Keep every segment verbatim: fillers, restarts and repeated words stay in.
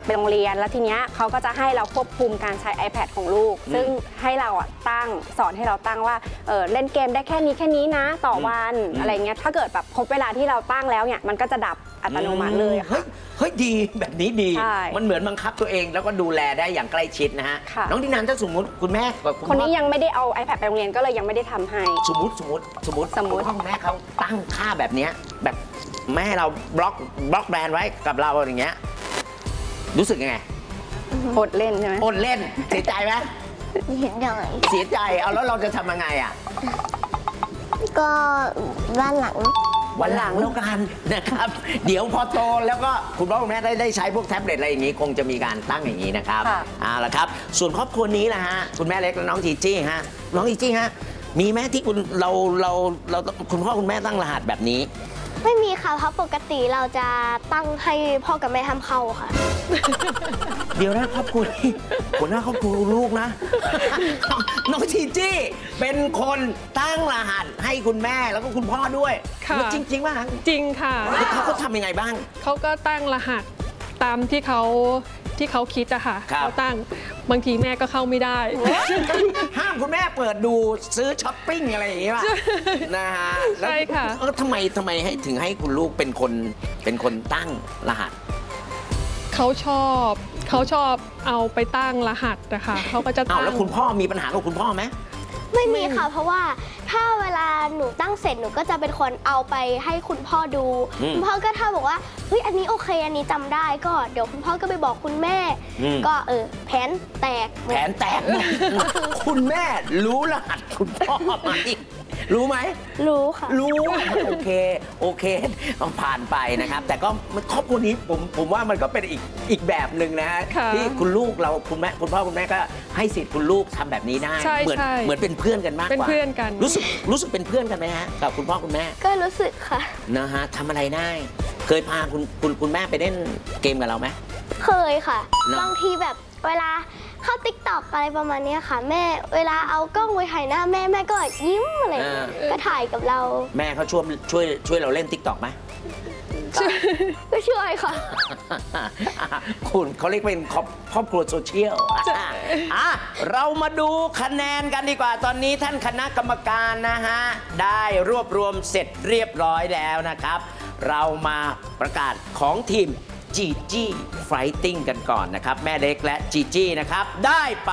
ไปโรงเรียนแล้วทีเนี้ยเขาก็จะให้เราควบคุมการใช้ iPad ของลูกซึ่งให้เราอ่ะตั้งสอนให้เราตั้งว่าเออเล่นเกมได้แค่นี้แค่นี้นะต่อวันอะไรเงี้ยถ้าเกิดแบบครบเวลาที่เราตั้งแล้วเนี่ยมันก็จะดับอัตโนมัติเลยค่ะเฮ้ยดีแบบนี้ดีมันเหมือนบังคับตัวเองแล้วก็ดูแลได้อย่างใกล้ชิดนะฮะน้องดินันถ้าสมมติคุณแม่กับคนนี้ยังไม่ได้เอา iPad ไปโรงเรียนก็เลยยังไม่ได้ทำให้สมมติสมมติสมมติสมมติคุณแม่เขาตั้งค่าแบบนี้แบบแม่เราบล็อกบล็อกแบรนด์ไว้กับเราอย่างเงี้ยรู้สึกยังไงอดเล่นใช่ไหมอดเล่นเสียใจไหมเสียใจเสียใจเอาแล้วเราจะทำยังไงอ่ะก็วันหลังวันหลังแล้วกันนะครับเดี๋ยวพอโตแล้วก็คุณพ่อคุณแม่ได้ได้ใช้พวกแท็บเล็ตอะไรอย่างนี้คงจะมีการตั้งอย่างนี้นะครับเอาละครับส่วนครอบครัวนี้นะฮะคุณแม่เล็กและน้องจีจี้ฮะน้องจีจี้ฮะมีแม่ที่คุณเราเราเราคุณพ่อคุณแม่ตั้งรหัสแบบนี้ไม่มีค่ะเพราะปกติเราจะตั้งให้พ่อกับแม่ทำเข้าค่ะเดี๋ยวนะครอบครัวนี้หัวหน้าครอบครัวลูกนะน้องจีจี้เป็นคนตั้งรหัสให้คุณแม่แล้วก็คุณพ่อด้วยจริงจริงป่ะจริงค่ะเขาเขาทำยังไงบ้างเขาก็ตั้งรหัสตามที่เขาที่เขาคิดอะค่ะเขาตั้งบางทีแม่ก็เข้าไม่ได้ห้ามคุณแม่เปิดดูซื้อช้อปปิ้งอะไรอย่างงี้ป่ะนะฮะใช่ค่ะเออทำไมทำไมให้ถึงให้คุณลูกเป็นคนเป็นคนตั้งรหัสเขาชอบเขาชอบเอาไปตั้งรหัสนะคะเขาก็จะตั้งแล้วคุณพ่อมีปัญหากับคุณพ่อไหมไม่มีค่ะเพราะว่าถ้าเวลาหนูตั้งเสร็จหนูก็จะเป็นคนเอาไปให้คุณพ่อดูคุณพ่อก็ถ้าบอกว่าเฮ้ยอันนี้โอเคอันนี้จำได้ก็เดี๋ยวคุณพ่อก็ไปบอกคุณแม่ก็เออแผนแตกแผนแตกคุณแม่รู้รหัสคุณพ่อไหมรู้ไหมรู้ค่ะรู้โอเคโอเคต้องผ่านไปนะครับแต่ก็ครอบครัวนี้ผมผมว่ามันก็เป็นอีกอีกแบบหนึ่งนะฮะที่คุณลูกเราคุณแม่คุณพ่อคุณแม่ก็ให้สิทธิ์คุณลูกทำแบบนี้ได้เหมือนเหมือนเป็นเพื่อนกันมากกว่าเป็นเพื่อนกันรู้สึกรู้สึกเป็นเพื่อนกันไหมฮะกับคุณพ่อคุณแม่ก็รู้สึกค่ะนะฮะทำอะไรได้เคยพาคุณคุณคุณแม่ไปเล่นเกมกับเราไหมเคยค่ะบางทีแบบเวลาเข้าติ๊กต็อกอะไรประมาณนี้ค่ะแม่เวลาเอากล้องไปถ่ายหน้าแม่แม่ก็ยิ้มอะไรก็ถ่ายกับเราแม่เขาช่วยช่วยช่วยเราเล่นติ๊กต็อกไหมก็ช่วยค่ะคุณเขาเรียกเป็นครอบครัวโซเชียลอ่ะเรามาดูคะแนนกันดีกว่าตอนนี้ท่านคณะกรรมการนะฮะได้รวบรวมเสร็จเรียบร้อยแล้วนะครับเรามาประกาศของทีมจีจี้ไฟติ้งกันก่อนนะครับแม่เล็กและจีจี้นะครับได้ไป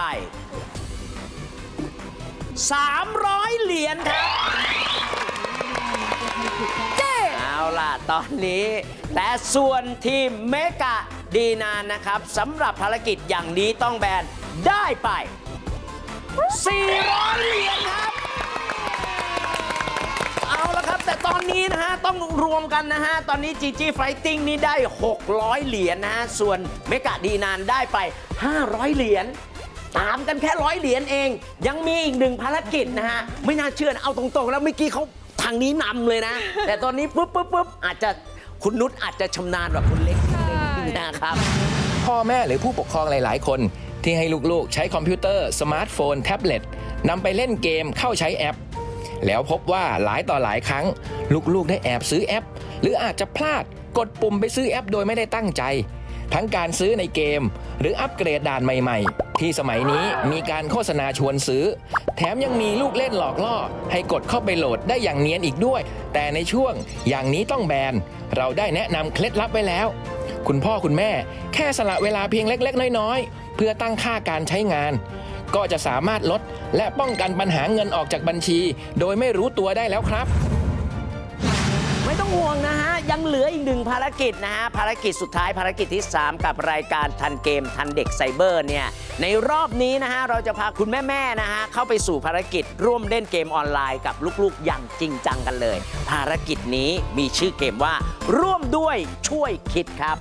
สามร้อยเหรียญครับเอาล่ะตอนนี้แต่ส่วนทีมเมกะดีนานนะครับสำหรับภารกิจอย่างนี้ต้องแบนได้ไปสี่ร้อยเหรียญครับเอาละครับแต่ตอนนี้นะฮะต้องรวมกันนะฮะตอนนี้ จี จี Fighting นี่ได้หกร้อยเหรียญนะฮะส่วนเมกะดีนานได้ไปห้าร้อยเหรียญตามกันแค่ร้อยเหรียญเองยังมีอีกหนึ่งภารกิจนะฮะไม่น่าเชื่อนะเอาตรงๆแล้วเมื่อกี้เขาทางนี้นำเลยนะแต่ตอนนี้ปุ๊บปุ๊บปุ๊บอาจจะคุณนุชอาจจะชำนาญกว่าคุณเล็กนะครับพ่อแม่หรือผู้ปกครองหลายๆคนที่ให้ลูกๆใช้คอมพิวเตอร์สมาร์ทโฟนแท็บเล็ตนำไปเล่นเกมเข้าใช้แอปแล้วพบว่าหลายต่อหลายครั้งลูกๆได้แอบซื้อแอปหรืออาจจะพลาดกดปุ่มไปซื้อแอปโดยไม่ได้ตั้งใจทั้งการซื้อในเกมหรืออัปเกรดด่านใหม่ๆที่สมัยนี้มีการโฆษณาชวนซื้อแถมยังมีลูกเล่นหลอกล่อให้กดเข้าไปโหลดได้อย่างเนียนอีกด้วยแต่ในช่วงอย่างนี้ต้องแบนเราได้แนะนำเคล็ดลับไว้แล้วคุณพ่อคุณแม่แค่สละเวลาเพียงเล็กๆน้อยๆเพื่อตั้งค่าการใช้งานก็จะสามารถลดและป้องกันปัญหาเงินออกจากบัญชีโดยไม่รู้ตัวได้แล้วครับไม่ต้องห่วงนะฮะยังเหลืออีกหนึ่งภารกิจนะฮะภารกิจสุดท้ายภารกิจที่สามกับรายการทันเกมทันเด็กไซเบอร์เนี่ยในรอบนี้นะฮะเราจะพาคุณแม่ๆนะฮะเข้าไปสู่ภารกิจร่วมเล่นเกมออนไลน์กับลูกๆอย่างจริงจังกันเลยภารกิจนี้มีชื่อเกมว่าร่วมด้วยช่วยคิดครับ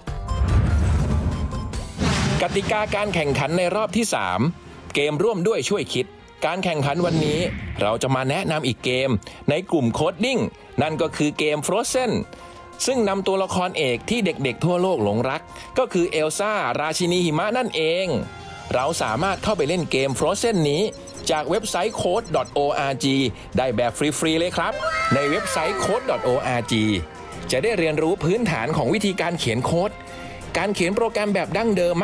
กติกาการแข่งขันในรอบที่สามเกมร่วมด้วยช่วยคิดการแข่งขันวันนี้เราจะมาแนะนำอีกเกมในกลุ่มโคดดิ้งนั่นก็คือเกม Frozen ซึ่งนำตัวละครเอกที่เด็กๆทั่วโลกหลงรักก็คือเอลซ่าราชินีหิมะนั่นเองเราสามารถเข้าไปเล่นเกม Frozen นี้จากเว็บไซต์ โค้ด ดอท โอ อาร์ จี ได้แบบฟรีๆเลยครับในเว็บไซต์ โค้ด ดอท โอ อาร์ จี จะได้เรียนรู้พื้นฐานของวิธีการเขียนโค้ดการเขียนโปรแกรมแบบดั้งเดิม